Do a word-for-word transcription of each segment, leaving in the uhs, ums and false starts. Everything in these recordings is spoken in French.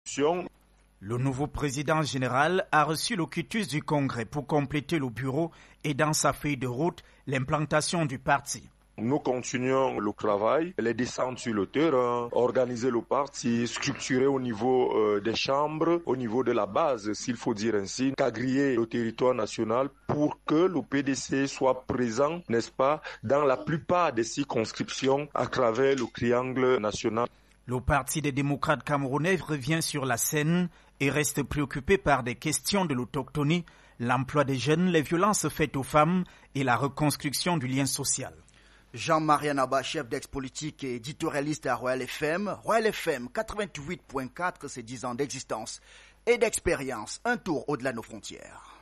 Le nouveau président général a reçu le quitus du Congrès pour compléter le bureau et dans sa feuille de route, l'implantation du parti. Nous continuons le travail, les descentes sur le terrain, organiser le parti, structurer au niveau euh, des chambres, au niveau de la base, s'il faut dire ainsi, quadriller le territoire national pour que le P D C soit présent, n'est-ce pas, dans la plupart des circonscriptions à travers le triangle national. Le Parti des démocrates camerounais revient sur la scène et reste préoccupé par des questions de l'autochtonie, l'emploi des jeunes, les violences faites aux femmes et la reconstruction du lien social. Jean-Marie Anaba, chef d'ex-politique et éditorialiste à Royal F M. Royal F M quatre-vingt-huit point quatre, c'est dix ans d'existence et d'expérience. Un tour au-delà de nos frontières.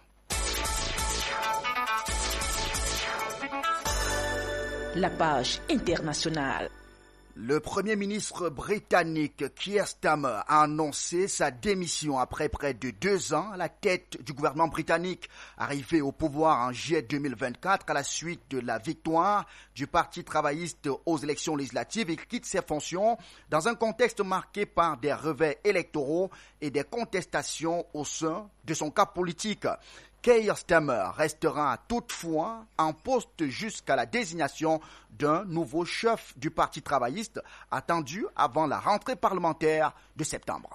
La page internationale. Le Premier ministre britannique Keir Starmer a annoncé sa démission après près de deux ans à la tête du gouvernement britannique. Arrivé au pouvoir en juillet deux mille vingt-quatre à la suite de la victoire du Parti travailliste aux élections législatives, il quitte ses fonctions dans un contexte marqué par des revers électoraux et des contestations au sein de son camp politique. Keir Starmer restera toutefois en poste jusqu'à la désignation d'un nouveau chef du Parti travailliste attendu avant la rentrée parlementaire de septembre.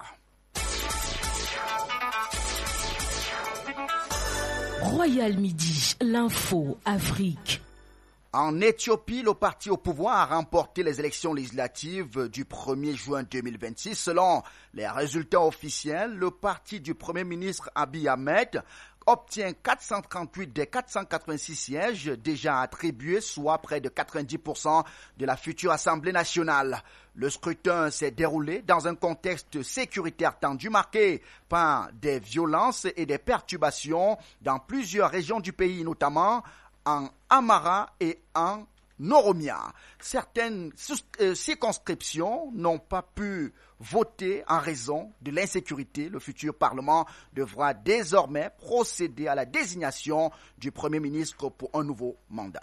Royal Midi, l'info Afrique. En Éthiopie, le parti au pouvoir a remporté les élections législatives du premier juin deux mille vingt-six. Selon les résultats officiels, le parti du Premier ministre Abiy Ahmed obtient quatre cent trente-huit des quatre cent quatre-vingt-six sièges déjà attribués, soit près de quatre-vingt-dix pour cent de la future Assemblée nationale. Le scrutin s'est déroulé dans un contexte sécuritaire tendu marqué par des violences et des perturbations dans plusieurs régions du pays, notamment en Amhara et en Oromia. Certaines euh, circonscriptions n'ont pas pu voter en raison de l'insécurité. Le futur Parlement devra désormais procéder à la désignation du Premier ministre pour un nouveau mandat.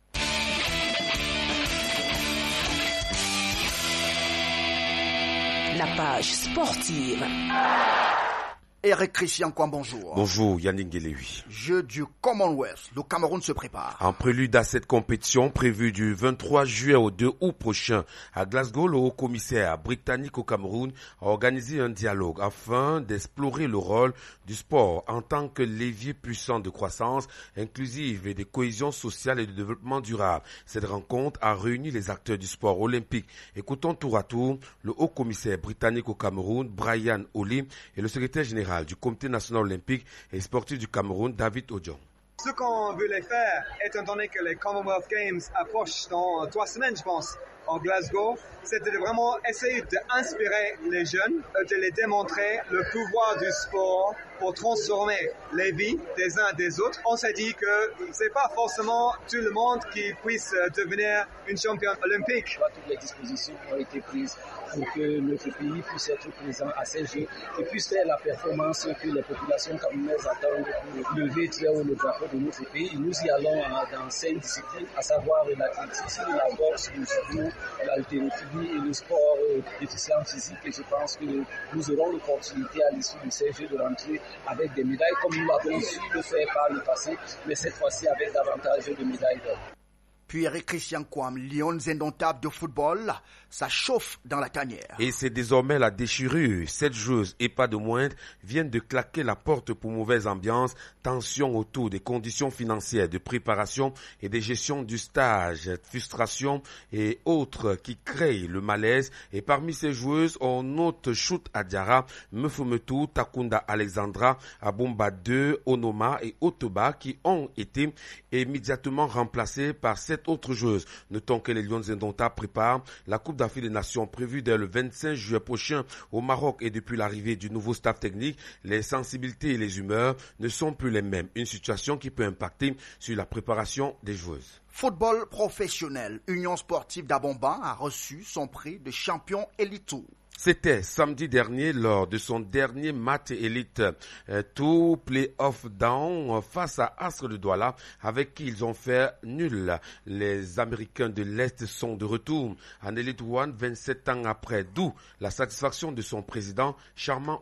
La page sportive. Eric Christian Kouam, bonjour. Bonjour, Yannick Guéléhui. Jeux du Commonwealth, le Cameroun se prépare. En prélude à cette compétition prévue du vingt-trois juillet au deux août prochain à Glasgow, le haut-commissaire britannique au Cameroun a organisé un dialogue afin d'explorer le rôle du sport en tant que levier puissant de croissance inclusive et de cohésion sociale et de développement durable. Cette rencontre a réuni les acteurs du sport olympique. Écoutons tour à tour le haut-commissaire britannique au Cameroun, Brian Oli, et le secrétaire général du Comité national olympique et sportif du Cameroun, David Odjon. Ce qu'on voulait faire, étant donné que les Commonwealth Games approchent dans trois semaines, je pense, en Glasgow, c'était de vraiment essayer d'inspirer les jeunes, de les démontrer le pouvoir du sport pour transformer les vies des uns des autres. On s'est dit que c'est pas forcément tout le monde qui puisse devenir une championne olympique. Toutes les dispositions ont été prises pour que notre pays puisse être présent à ces Jeux et puisse faire la performance que les populations camerounaises attendent pour lever très haut le drapeau de notre pays. Nous y allons dans cinq disciplines, à savoir l'athlétisme, la boxe, le judo, l'haltérophilie et le sport déficient physique. Et je pense que nous aurons l'opportunité à l'issue de ces Jeux de rentrer avec des médailles comme nous l'avons su le faire par le passé, mais cette fois-ci avec davantage de médailles d'or. Puis Eric Christian Kouam, Lions indomptables de football, ça chauffe dans la tanière. Et c'est désormais la déchirure. Cette joueuse, et pas de moindre, viennent de claquer la porte pour mauvaise ambiance, tension autour des conditions financières de préparation et de gestion du stage, frustration et autres qui créent le malaise. Et parmi ces joueuses, on note Chout Adiara, Mefumetu, Takunda Alexandra, Abomba deux, Onoma et Otoba qui ont été immédiatement remplacés par cette autre joueuse. Notons que les Lions indomptables préparent la Coupe d'Afrique des Nations prévue dès le vingt-cinq juillet prochain au Maroc, et depuis l'arrivée du nouveau staff technique, les sensibilités et les humeurs ne sont plus les mêmes. Une situation qui peut impacter sur la préparation des joueuses. Football professionnel, Union sportive d'Abomba a reçu son prix de champion élite. C'était samedi dernier lors de son dernier match Elite euh, Tour Play-Off Down face à Astre de Douala avec qui ils ont fait nul. Les Américains de l'Est sont de retour en Elite One vingt-sept ans après, d'où la satisfaction de son président Charmant